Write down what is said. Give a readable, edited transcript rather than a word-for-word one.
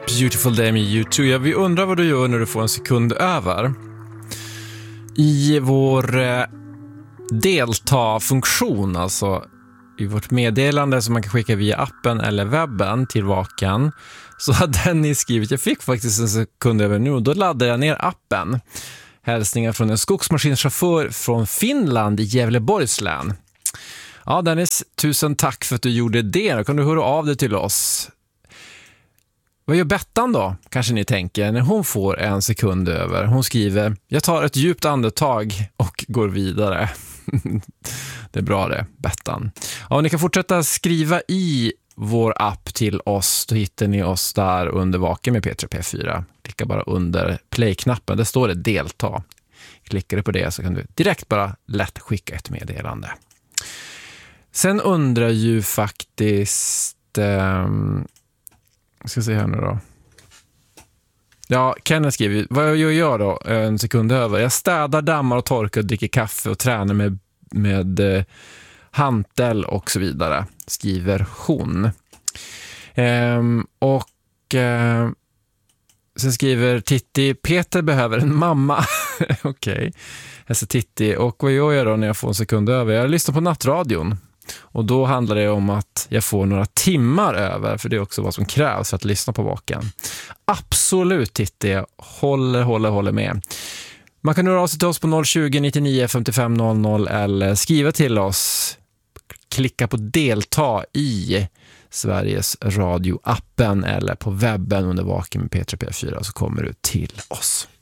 Beautiful Day med U2. Ja, vi undrar vad du gör när du får en sekund över. I vår delta-funktion, alltså i vårt meddelande som man kan skicka via appen eller webben till Vaken, så hade ni skrivit, jag fick faktiskt en sekund över nu, och då laddade jag ner appen. Hälsningar från en skogsmaskinschaufför från Finland i Gävleborgs län. Ja, Dennis, tusen tack för att du gjorde det. Då kan du höra av dig till oss. Vad gör Bettan då, kanske ni tänker, när hon får en sekund över? Hon skriver, jag tar ett djupt andetag och går vidare. Det är bra det, Bettan. Ja, ni kan fortsätta skriva i vår app till oss. Då hittar ni oss där under Vaken med P3 P4. Klicka bara under play-knappen, där står det delta. Klickar du på det så kan du direkt bara lätt skicka ett meddelande. Sen undrar ju faktiskt... ska se här nu då. Ja, Kenneth skriver, vad gör jag då en sekund över? Jag städar, dammar och torkar och dricker kaffe och tränar med hantel och så vidare, skriver hon. Sen skriver Titti, Peter behöver en mamma. Okej. Jag säger Titti, och vad gör jag då när jag får en sekund över? Jag lyssnar på nattradion. Och då handlar det om att jag får några timmar över, för det är också vad som krävs för att lyssna på Vaken. Absolut, Titti, jag håller med. Man kan höra av sig till oss på 020 99 55 00 eller skriva till oss. Klicka på delta i Sveriges Radio-appen eller på webben under Vaken med P3 P4, så kommer du till oss.